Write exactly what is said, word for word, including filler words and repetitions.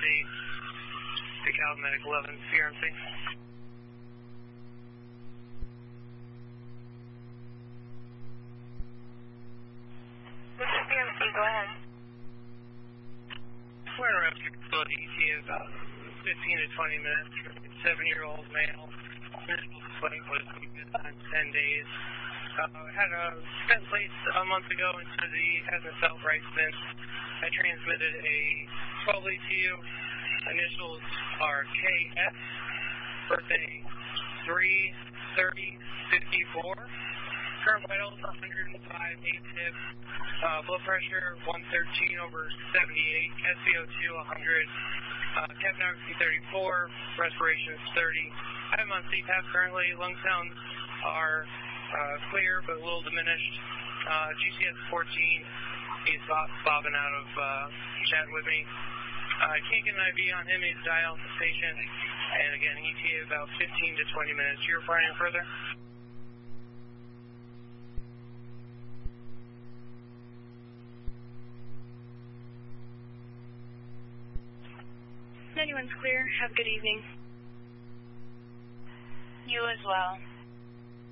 the DeKalb Medic eleven C R M C. This is C R M C, go ahead. We're in a rescue facility E T A about fifteen to twenty minutes. Seven-year-old male. Initial flight was on ten days. Uh, had a spent place a month ago into the S S L right spin. I transmitted a twelve A T U. Initials are K S. Birthday three thirty fifty-four. Current vitals one oh five, eight tip. Uh, blood pressure one thirteen over seventy-eight. S p O two one hundred. Uh, capnography thirty-four. Respiration is thirty. I'm on C PAP currently. Lung sounds are uh, clear but a little diminished. Uh, G C S fourteen. He's bob bobbing out of uh, chat with me. I uh, can't get an I V on him. He's a dialysis patient. And again, E T A about fifteen to twenty minutes. You're requiring further? ninety-one's clear. Have a good evening. You as well.